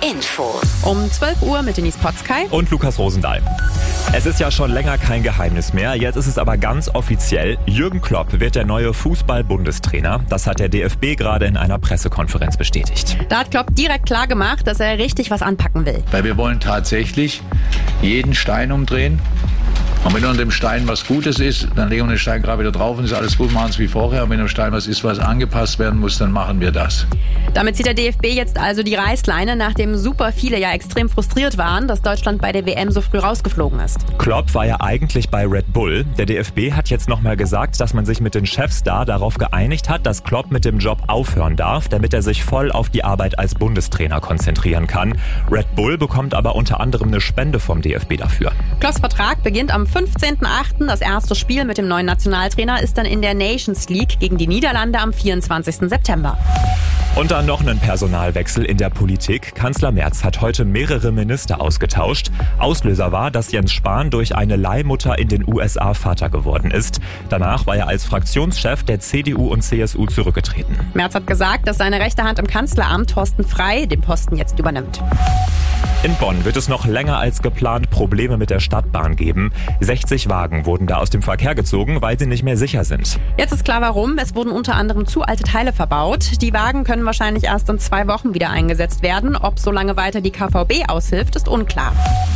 Infos. Um 12 Uhr mit Denise Potzkei und Lukas Rosendahl. Es ist ja schon länger kein Geheimnis mehr. Jetzt ist es aber ganz offiziell. Jürgen Klopp wird der neue Fußball-Bundestrainer. Das hat der DFB gerade in einer Pressekonferenz bestätigt. Da hat Klopp direkt klar gemacht, dass er richtig was anpacken will. Weil wir wollen tatsächlich jeden Stein umdrehen. Und wenn unter dem Stein was Gutes ist, dann legen wir den Stein gerade wieder drauf und ist alles gut, machen es wie vorher. Und wenn im Stein was ist, was angepasst werden muss, dann machen wir das. Damit zieht der DFB jetzt also die Reißleine, nachdem super viele ja extrem frustriert waren, dass Deutschland bei der WM so früh rausgeflogen ist. Klopp war ja eigentlich bei Red Bull. Der DFB hat jetzt nochmal gesagt, dass man sich mit den Chefs da darauf geeinigt hat, dass Klopp mit dem Job aufhören darf, damit er sich voll auf die Arbeit als Bundestrainer konzentrieren kann. Red Bull bekommt aber unter anderem eine Spende vom DFB dafür. Klopps Vertrag beginnt am 15.08. Das erste Spiel mit dem neuen Nationaltrainer ist dann in der Nations League gegen die Niederlande am 24. September. Und dann noch einen Personalwechsel in der Politik. Kanzler Merz hat heute mehrere Minister ausgetauscht. Auslöser war, dass Jens Spahn durch eine Leihmutter in den USA Vater geworden ist. Danach war er als Fraktionschef der CDU und CSU zurückgetreten. Merz hat gesagt, dass seine rechte Hand im Kanzleramt Thorsten Frey den Posten jetzt übernimmt. In Bonn wird es noch länger als geplant Probleme mit der Stadtbahn geben. 60 Wagen wurden da aus dem Verkehr gezogen, weil sie nicht mehr sicher sind. Jetzt ist klar warum. Es wurden unter anderem zu alte Teile verbaut. Die Wagen können wahrscheinlich erst in 2 Wochen wieder eingesetzt werden. Ob so lange weiter die KVB aushilft, ist unklar.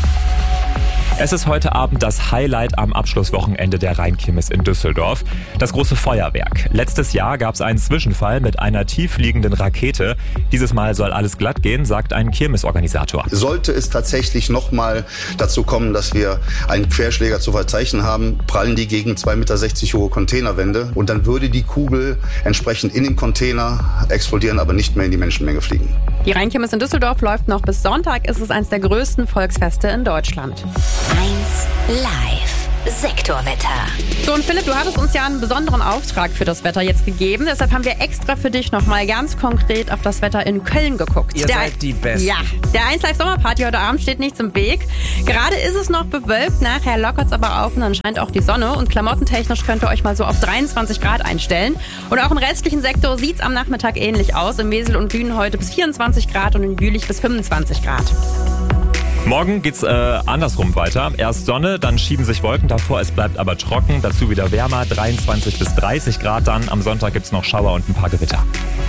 Es ist heute Abend das Highlight am Abschlusswochenende der Rheinkirmes in Düsseldorf. Das große Feuerwerk. Letztes Jahr gab es einen Zwischenfall mit einer tieffliegenden Rakete. Dieses Mal soll alles glatt gehen, sagt ein Kirmesorganisator. Sollte es tatsächlich nochmal dazu kommen, dass wir einen Querschläger zu verzeichnen haben, prallen die gegen 2,60 Meter hohe Containerwände und dann würde die Kugel entsprechend in den Container explodieren, aber nicht mehr in die Menschenmenge fliegen. Die Rheinkirmes in Düsseldorf läuft noch bis Sonntag. Es ist eines der größten Volksfeste in Deutschland. 1 Live Sektorwetter. So, und Philipp, du hattest uns ja einen besonderen Auftrag für das Wetter jetzt gegeben. Deshalb haben wir extra für dich nochmal ganz konkret auf das Wetter in Köln geguckt. Ihr seid die Besten. Ja, der 1 Live Sommerparty heute Abend steht nichts im Weg. Gerade ist es noch bewölkt, nachher lockert es aber auf und dann scheint auch die Sonne. Und klamottentechnisch könnt ihr euch mal so auf 23 Grad einstellen. Und auch im restlichen Sektor sieht es am Nachmittag ähnlich aus. Im Wesel und Bühnen heute bis 24 Grad und in Jülich bis 25 Grad. Morgen geht's andersrum weiter. Erst Sonne, dann schieben sich Wolken davor, es bleibt aber trocken, dazu wieder wärmer, 23 bis 30 Grad dann. Am Sonntag gibt's noch Schauer und ein paar Gewitter.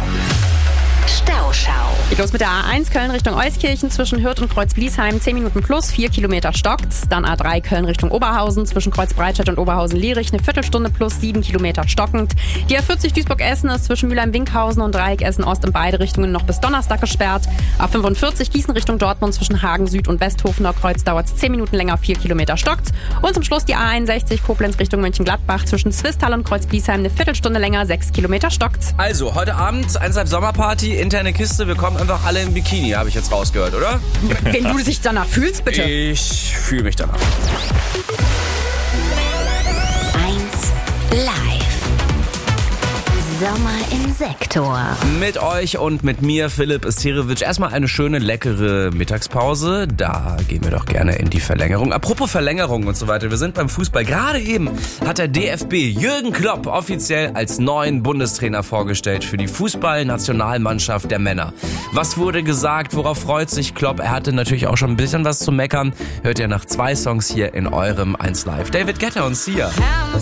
Stauschau. Geht los mit der A1 Köln Richtung Euskirchen zwischen Hürth und Kreuz-Bliesheim 10 Minuten plus, 4 Kilometer stockt's. Dann A3 Köln Richtung Oberhausen zwischen Kreuz-Breitscheid und Oberhausen-Lierich eine Viertelstunde plus, 7 Kilometer stockend. Die A40 Duisburg-Essen ist zwischen Mülheim-Winkhausen und Dreieck Essen-Ost in beide Richtungen noch bis Donnerstag gesperrt. A45 Gießen Richtung Dortmund zwischen Hagen Süd und Westhofener Kreuz dauert's 10 Minuten länger, 4 Kilometer stockt's. Und zum Schluss die A61 Koblenz Richtung Mönchengladbach zwischen Zwistal und Kreuz-Bliesheim eine Viertelstunde länger, 6 Kilometer stockt's. Also, heute Abend 1 Live Sommerparty, interne Kiste, wir kommen einfach alle im Bikini, habe ich jetzt rausgehört, oder? Wenn du dich danach fühlst, bitte. Ich fühle mich danach. 1 Live Sommer im Sektor. Mit euch und mit mir, Philipp Istirewitsch. Erstmal eine schöne, leckere Mittagspause. Da gehen wir doch gerne in die Verlängerung. Apropos Verlängerung und so weiter. Wir sind beim Fußball. Gerade eben hat der DFB Jürgen Klopp offiziell als neuen Bundestrainer vorgestellt für die Fußballnationalmannschaft der Männer. Was wurde gesagt? Worauf freut sich Klopp? Er hatte natürlich auch schon ein bisschen was zu meckern. Hört ihr nach 2 Songs hier in eurem 1 Live. David Guetta und Sia.